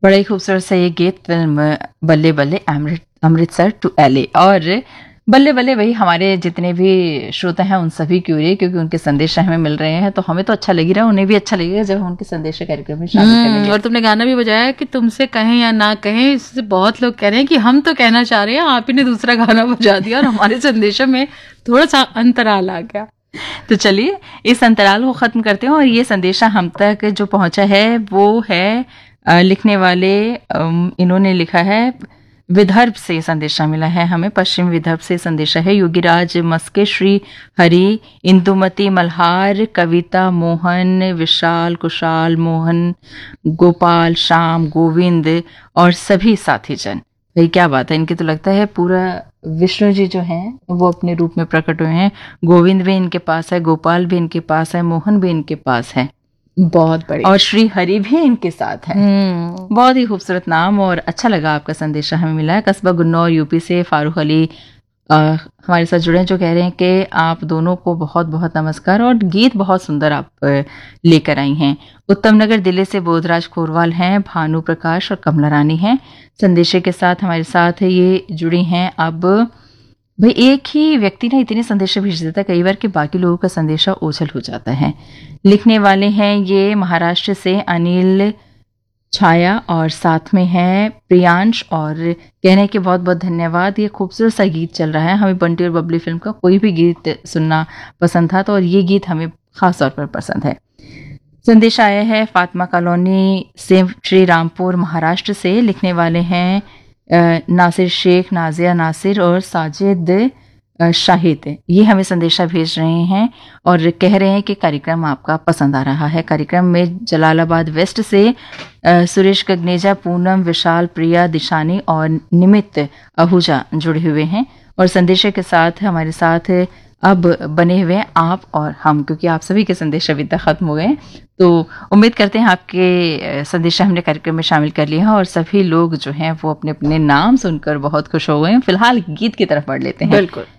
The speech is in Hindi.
बड़ा ही खूबसूरत सा ये गीत फिल्म बल्ले बल्ले अमृतसर टू LA। और बल्ले बल्ले वही हमारे जितने भी श्रोता हैं उन सभी की हो रही है, क्योंकि उनके संदेश हमें मिल रहे हैं, तो हमें तो अच्छा लग रहा है, उन्हें भी अच्छा लगेगा जब हम उनके संदेश कार्यक्रम में शामिल करेंगे। और तुमने गाना भी बजाया कि तुमसे कहें या ना कहें, इससे बहुत लोग कह रहे हैं कि हम तो कहना चाह रहे हैं, आप ही ने दूसरा गाना बजा दिया और हमारे संदेशों में थोड़ा सा अंतराल आ गया। तो चलिए इस अंतराल को खत्म करते हैं और ये संदेशा हम तक जो पहुंचा है वो है लिखने वाले इन्होंने लिखा है विदर्भ से संदेशा मिला है हमें, पश्चिम विदर्भ से संदेशा है। योगीराज मस्के, श्री हरि, इंदुमती मल्हार, कविता, मोहन, विशाल, कुशाल, मोहन, गोपाल, श्याम, गोविंद और सभी साथी जन। भाई क्या बात है, इनकी तो लगता है पूरा विष्णु जी जो हैं वो अपने रूप में प्रकट हुए हैं। गोविंद भी इनके पास है, गोपाल भी इनके पास है, मोहन भी इनके पास है, बहुत बढ़िया, और श्री हरि भी इनके साथ है। बहुत ही खूबसूरत नाम और अच्छा लगा आपका संदेशा हमें मिला है। कस्बा गुन्नौर यूपी से फारूक अली हमारे साथ जुड़े हैं, जो कह रहे हैं कि आप दोनों को बहुत बहुत नमस्कार और गीत बहुत सुंदर आप लेकर आई हैं। उत्तम नगर दिल्ली से बोधराज खोरवाल हैं, भानु प्रकाश और कमला रानी हैं संदेशे के साथ हमारे साथ ये जुड़ी हैं। अब भाई एक ही व्यक्ति ना इतने संदेशा भेज देता है कई बार कि बाकी लोगों का संदेशा ओझल हो जाता है। लिखने वाले हैं ये महाराष्ट्र से अनिल, छाया और साथ में है प्रियांश, और कहने के बहुत बहुत धन्यवाद। ये खूबसूरत सा गीत चल रहा है, हमें बंटी और बबली फिल्म का कोई भी गीत सुनना पसंद था, तो और ये गीत हमें खास तौर पर पसंद है। संदेश आया है फातिमा कॉलोनी से श्री रामपुर महाराष्ट्र से। लिखने वाले हैं नासिर शेख, नाजिया नासिर और साजिद शाहिद। ये हमें संदेशा भेज रहे हैं और कह रहे हैं कि कार्यक्रम आपका पसंद आ रहा है। कार्यक्रम में जलालाबाद वेस्ट से सुरेश गगनेजा, पूनम, विशाल, प्रिया, दिशानी और निमित आहूजा जुड़े हुए हैं और संदेशा के साथ हमारे साथ अब बने हुए हैं आप और हम, क्योंकि आप सभी के संदेश अभी तक खत्म हो गए हैं। तो उम्मीद करते हैं आपके संदेश हमने कार्यक्रम में शामिल कर लिए हैं और सभी लोग जो हैं वो अपने अपने नाम सुनकर बहुत खुश हो गए हैं। फिलहाल गीत की तरफ बढ़ लेते हैं। बिल्कुल।